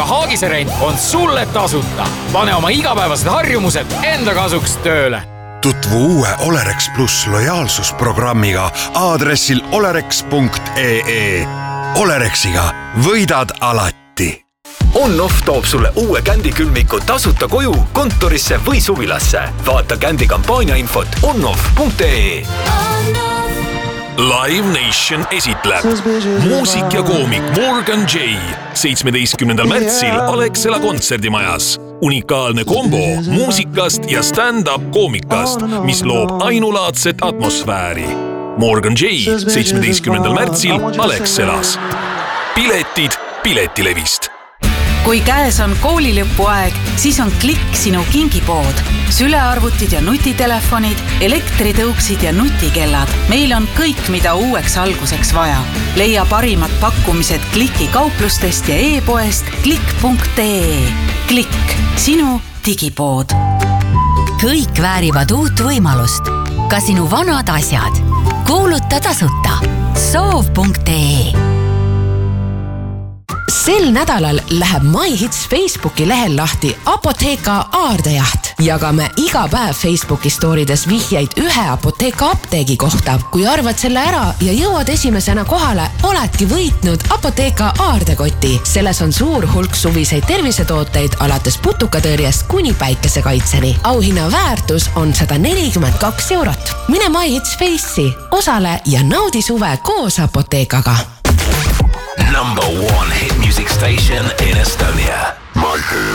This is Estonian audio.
Apotheka Haagise rent on sulle tasuta. Pane oma igapäevased harjumused enda kasuks tööle. Tutvu uue Olerex Plus lojaalsusprogrammiga aadressil olerex.ee. Olerexiga võidad alati. On-Off toob sulle uue Kändi-külmiku tasuta koju, kontorisse või suvilasse. Vaata Kändi kampaania infot onoff.ee. Live Nation esitleb muusik ja koomik Morgan J. 17. märtsil Alexela kontserdimajas. Unikaalne kombo muusikast ja stand-up koomikast, mis loob ainulaadset atmosfääri. Morgan J. 17. märtsil Alexelas. Piletid Piletilevist. Kui käes on koolilõpuaeg, siis on Klikk sinu kingipood. Sülearvutid ja nutitelefonid, elektritõuksid ja nutikellad. Meil on kõik, mida uueks alguseks vaja. Leia parimad pakkumised Klikki kauplustest ja e-poest klikk.ee. Klikk, sinu digipood. Kõik väärivad uut võimalust. Ka sinu vanad asjad. Kuuluta tasuta. Soov.ee. Sel nädalal läheb MyHits Facebooki lehel lahti Apotheka aardejaht. Jagame iga päev Facebooki stoorides vihjeid ühe Apotheka apteegi kohta. Kui arvad selle ära ja jõuad esimesena kohale, oledki võitnud Apotheka aardekoti. Selles on suur hulk suviseid tervisetooteid alates putukatõrjest kuni päikesekaitseni. Auhinna väärtus on 142 €. Mine MyHits Face'i, osale ja naudi suve koos Apothekaga. Number 1 hit music station in Estonia. Marker.